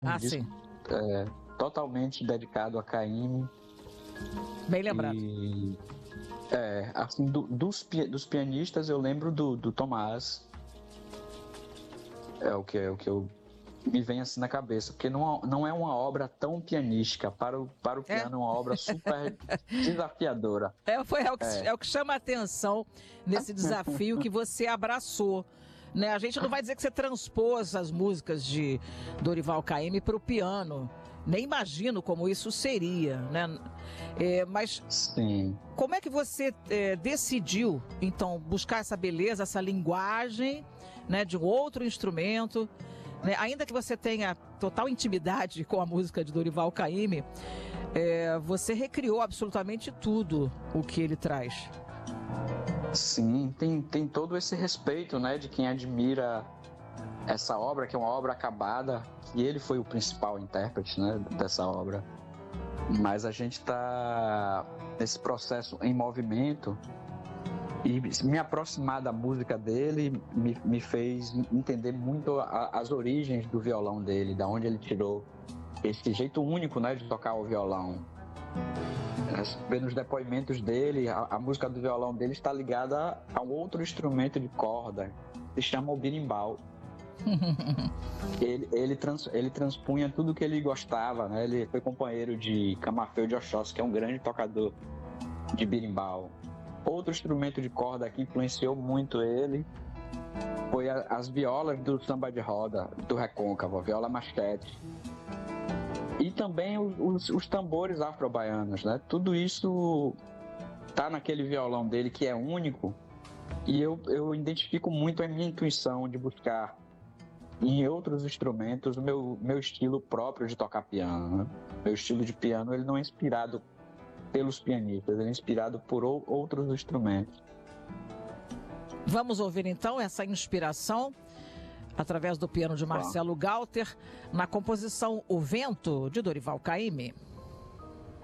Um Ah, disco sim. totalmente dedicado a Caymmi. Bem lembrado. E assim, dos pianistas eu lembro do Tomás. É o que eu me vem assim na cabeça, porque não é uma obra tão pianística. Para o piano é uma obra super desafiadora. É o que chama a atenção nesse desafio que você abraçou. Né? A gente não vai dizer que você transpôs as músicas de Dorival Caymmi para o piano. Nem imagino como isso seria, né? Mas Sim. como é que você decidiu, então, buscar essa beleza, essa linguagem, né, de um outro instrumento, né? Ainda que você tenha total intimidade com a música de Dorival Caymmi, você recriou absolutamente tudo o que ele traz. Sim, tem todo esse respeito, né, de quem admira essa obra, que é uma obra acabada, e ele foi o principal intérprete, né, dessa obra. Mas a gente está nesse processo em movimento, e me aproximar da música dele me fez entender muito as origens do violão dele, da onde ele tirou esse jeito único, né, de tocar o violão. Nos depoimentos dele, a música do violão dele está ligada a um outro instrumento de corda, que se chama o berimbau. Ele transpunha tudo que ele gostava, né? Ele foi companheiro de Camafeu de Oxóssi, que é um grande tocador de berimbau. Outro instrumento de corda que influenciou muito ele foi as violas do samba de roda, do recôncavo, a viola machete. E também os tambores afro-baianos, né? Tudo isso tá naquele violão dele que é único, e eu identifico muito a minha intuição de buscar em outros instrumentos o meu estilo próprio de tocar piano, né? Meu estilo de piano, ele não é inspirado pelos pianistas, ele é inspirado por outros instrumentos. Vamos ouvir então essa inspiração através do piano de Marcelo Galter, na composição O Vento, de Dorival Caymmi.